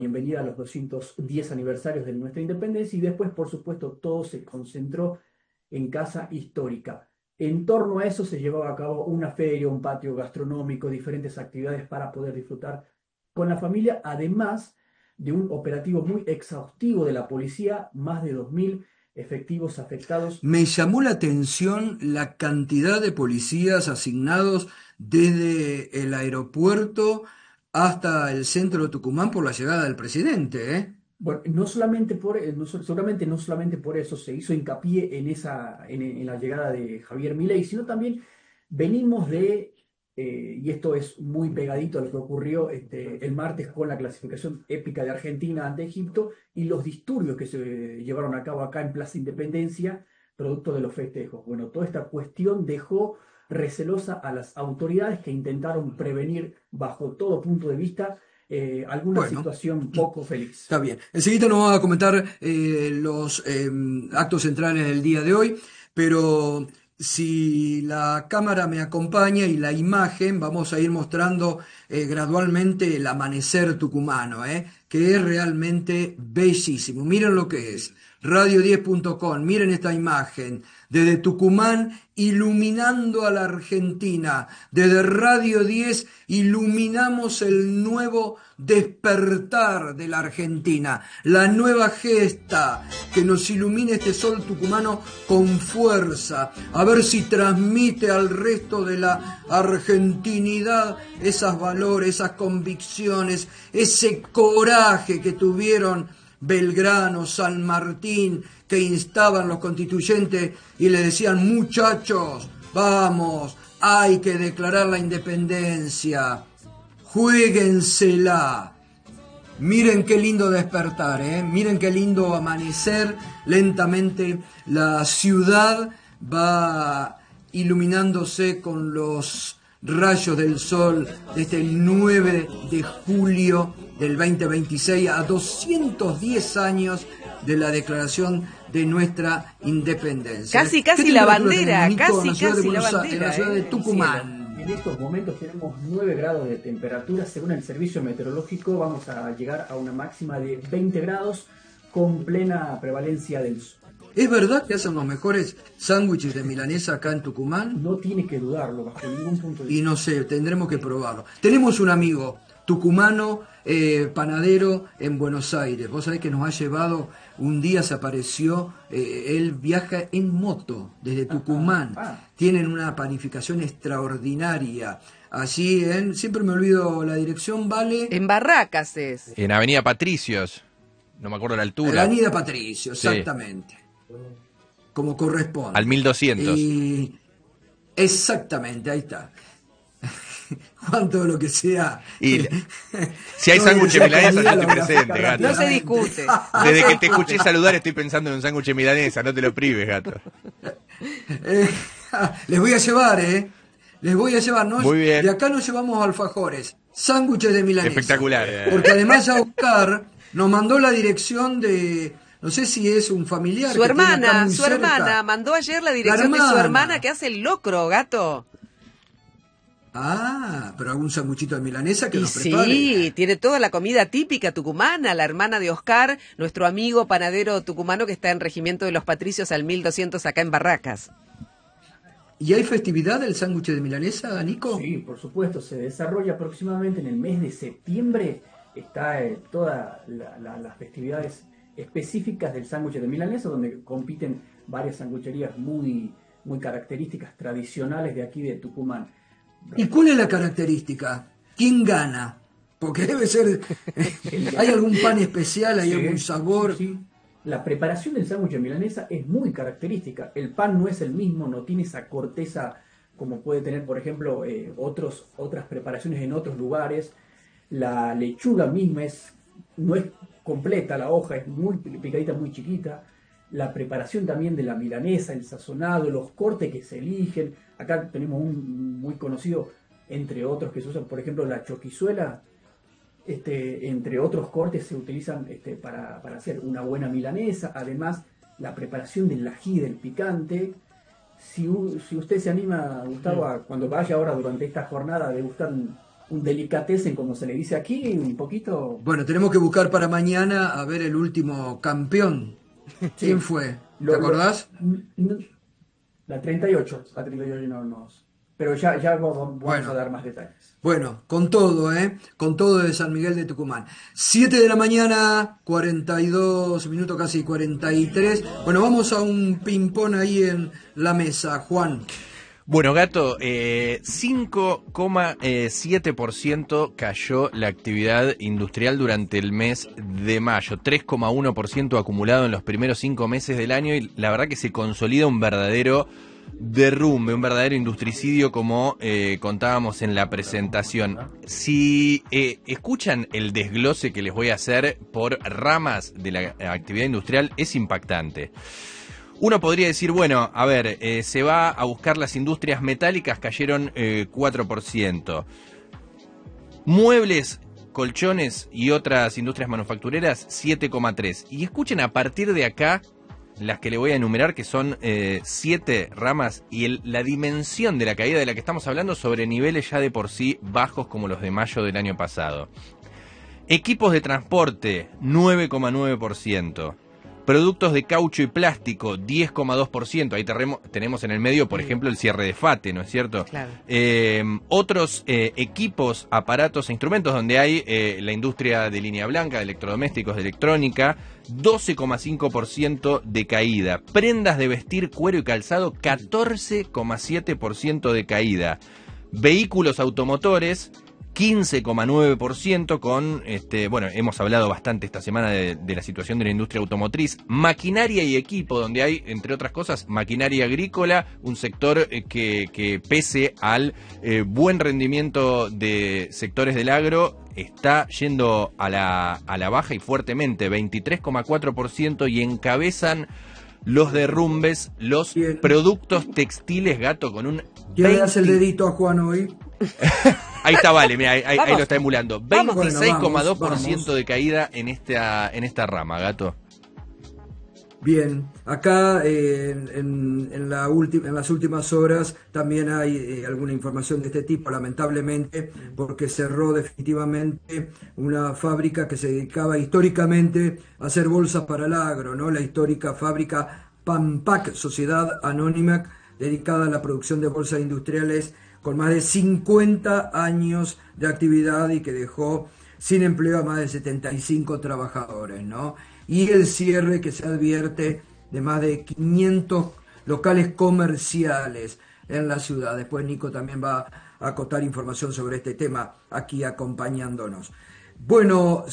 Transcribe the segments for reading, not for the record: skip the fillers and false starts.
bienvenida a los 210 aniversarios de nuestra independencia y después, por supuesto, todo se concentró en Casa Histórica. En torno a eso se llevaba a cabo una feria, un patio gastronómico, diferentes actividades para poder disfrutar con la familia, además de un operativo muy exhaustivo de la policía, más de 2000 efectivos afectados. Me llamó la atención la cantidad de policías asignados desde el aeropuerto hasta el centro de Tucumán por la llegada del presidente, ¿eh? Bueno, no solamente seguramente no solamente por eso se hizo hincapié en la llegada de Javier Milei, sino también venimos y esto es muy pegadito a lo que ocurrió el martes con la clasificación épica de Argentina ante Egipto y los disturbios que se llevaron a cabo acá en Plaza Independencia, producto de los festejos. Bueno, toda esta cuestión dejó recelosa a las autoridades que intentaron prevenir bajo todo punto de vista alguna Bueno, situación poco feliz. está bien. Enseguida nos va a comentar los actos centrales del día de hoy, pero si la cámara me acompaña y la imagen, vamos a ir mostrando gradualmente el amanecer tucumano, que es realmente bellísimo. Miren lo que es. Radio10.com, miren esta imagen. Desde Tucumán, iluminando a la Argentina. Desde Radio 10, iluminamos el nuevo despertar de la Argentina. La nueva gesta que nos ilumine este sol tucumano con fuerza. A ver si transmite al resto de la argentinidad esos valores, esas convicciones, ese coraje que tuvieron Belgrano, San Martín, que instaban los constituyentes y le decían: muchachos, vamos, hay que declarar la independencia, juéguensela. Miren qué lindo despertar, miren qué lindo amanecer. Lentamente la ciudad va iluminándose con los rayos del sol de este 9 de julio del 2026, a 210 años de la declaración de nuestra independencia. Casi la bandera, casi la bandera. En la ciudad de Tucumán. En estos momentos tenemos 9 grados de temperatura. Según el servicio meteorológico, vamos a llegar a una máxima de 20 grados con plena prevalencia del sol. ¿Es verdad que hacen los mejores sándwiches de milanesa acá en Tucumán? No tiene que dudarlo, bajo ningún punto de vista. Y no sé, tendremos que probarlo. Tenemos un amigo tucumano, panadero en Buenos Aires. Vos sabés que nos ha llevado, un día se apareció, él viaja en moto desde Tucumán. Tienen una panificación extraordinaria. Allí siempre me olvido la dirección, ¿vale? En Barracas es. En Avenida Patricios, no me acuerdo la altura. Avenida Patricio, exactamente. Sí. Como corresponde. Al 1200. Y exactamente, ahí está. Juan, todo lo que sea. Y si hay sándwich milanesa, yo estoy presente, gato. No se discute. Desde que te escuché saludar estoy pensando en un sándwich milanesa, no te lo prives, gato. Les voy a llevar, Les voy a llevar. Muy bien. De acá nos llevamos alfajores, sándwiches de milanesa. Espectacular. Porque además ya Oscar nos mandó la dirección de... No sé si es un familiar. Su hermana mandó ayer la dirección de su hermana que hace el locro, gato. Ah, pero algún sanguchito de milanesa que nos prepare. Sí, tiene toda la comida típica tucumana, la hermana de Oscar, nuestro amigo panadero tucumano que está en Regimiento de los Patricios al 1200 acá en Barracas. ¿Y hay festividad del sándwich de milanesa, Nico? Sí, por supuesto, se desarrolla aproximadamente en el mes de septiembre. Está todas las festividades específicas del sándwich de milanesa, donde compiten varias sangucherías muy, muy características, tradicionales de aquí de Tucumán. ¿Y cuál es la característica? ¿Quién gana? Porque debe ser... ¿Hay algún pan especial? ¿Hay algún sabor? Sí. La preparación del sándwich de milanesa es muy característica. El pan no es el mismo, no tiene esa corteza como puede tener, por ejemplo, otras preparaciones en otros lugares. La lechuga misma no es completa, la hoja es muy picadita, muy chiquita. La preparación también de la milanesa, el sazonado, los cortes que se eligen. Acá tenemos un muy conocido, entre otros, que se usan, por ejemplo, la choquizuela. Entre otros cortes se utilizan para hacer una buena milanesa. Además, la preparación del ají, del picante. Si usted se anima, Gustavo, cuando vaya ahora durante esta jornada a degustar un delicatessen, como se le dice aquí, un poquito. Bueno, tenemos que buscar para mañana a ver el último campeón. ¿Quién fue? ¿Te acordás? La 38 no nos. Pero ya vamos a dar más detalles. Bueno, con todo, con todo de San Miguel de Tucumán. 7 de la mañana, 42 minutos, casi 43. Bueno, vamos a un ping-pong ahí en la mesa, Juan. Bueno, Gato, 5,7% cayó la actividad industrial durante el mes de mayo, 3,1% acumulado en los primeros 5 meses del año, y la verdad que se consolida un verdadero derrumbe, un verdadero industricidio, como contábamos en la presentación. Si escuchan el desglose que les voy a hacer por ramas de la actividad industrial, es impactante. Uno podría decir, bueno, a ver, se va a buscar las industrias metálicas, cayeron 4%. Muebles, colchones y otras industrias manufactureras, 7,3%. Y escuchen a partir de acá las que le voy a enumerar, que son 7 ramas, y la dimensión de la caída de la que estamos hablando sobre niveles ya de por sí bajos como los de mayo del año pasado. Equipos de transporte, 9,9%. Productos de caucho y plástico, 10,2%. Ahí tenemos en el medio, por ejemplo, el cierre de FATE, ¿no es cierto? Claro. Otros equipos, aparatos e instrumentos donde hay la industria de línea blanca, de electrodomésticos, de electrónica, 12,5% de caída. Prendas de vestir, cuero y calzado, 14,7% de caída. Vehículos automotores, 15,9%, con, bueno, hemos hablado bastante esta semana de la situación de la industria automotriz. Maquinaria y equipo, donde hay, entre otras cosas, maquinaria agrícola, un sector que pese al buen rendimiento de sectores del agro, está yendo a la baja, y fuertemente, 23,4%, y encabezan los derrumbes los productos textiles, Gato, con un... ¿Quién le hace el dedito a Juan hoy? Ahí está, vale, mira, ahí lo está emulando. 26,2% Vamos. de caída en esta rama, Gato. Bien, acá en las últimas horas también hay alguna información de este tipo, lamentablemente, porque cerró definitivamente una fábrica que se dedicaba históricamente a hacer bolsas para el agro, ¿no? La histórica fábrica Pampac, Sociedad Anónima, dedicada a la producción de bolsas industriales, con más de 50 años de actividad, y que dejó sin empleo a más de 75 trabajadores, ¿no? Y el cierre que se advierte de más de 500 locales comerciales en la ciudad. Después Nico también va a acotar información sobre este tema aquí acompañándonos. Bueno,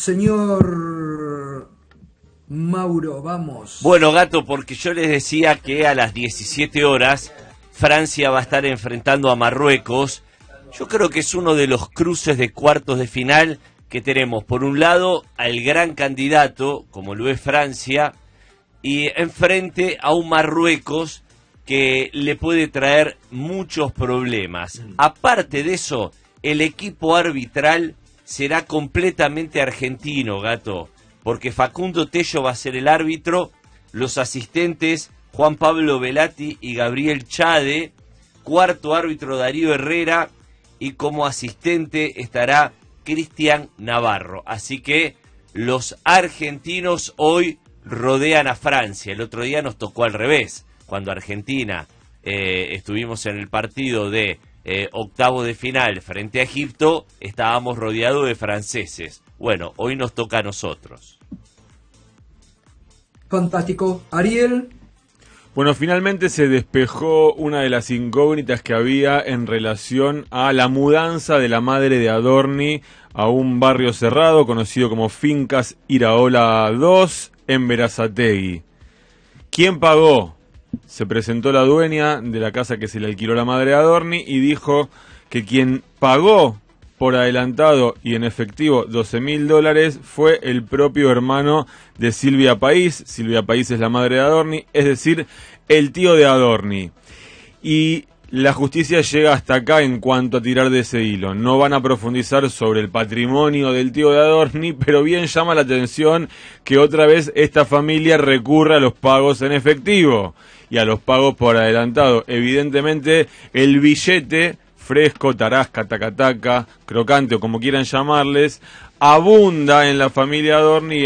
señor Mauro, vamos. Bueno, Gato, porque yo les decía que a las 17 horas Francia va a estar enfrentando a Marruecos. Yo creo que es uno de los cruces de cuartos de final que tenemos. Por un lado, al gran candidato, como lo es Francia, y enfrente a un Marruecos que le puede traer muchos problemas. Aparte de eso, el equipo arbitral será completamente argentino, Gato, porque Facundo Tello va a ser el árbitro, los asistentes Juan Pablo Velati y Gabriel Chade, cuarto árbitro Darío Herrera, y como asistente estará Cristian Navarro. Así que los argentinos hoy rodean a Francia. El otro día nos tocó al revés, cuando Argentina estuvimos en el partido de octavo de final frente a Egipto, estábamos rodeados de franceses. Bueno, hoy nos toca a nosotros. Fantástico. Ariel. Bueno, finalmente se despejó una de las incógnitas que había en relación a la mudanza de la madre de Adorni a un barrio cerrado conocido como Fincas Iraola 2 en Berazategui. ¿Quién pagó? Se presentó la dueña de la casa que se le alquiló la madre de Adorni y dijo que quien pagó por adelantado y en efectivo $12.000 fue el propio hermano de Silvia País. Silvia País es la madre de Adorni, es decir, el tío de Adorni. Y la justicia llega hasta acá en cuanto a tirar de ese hilo. No van a profundizar sobre el patrimonio del tío de Adorni, pero bien llama la atención que otra vez esta familia recurra a los pagos en efectivo y a los pagos por adelantado. Evidentemente el billete fresco, tarasca, tacataca, crocante o como quieran llamarles, abunda en la familia Adorni.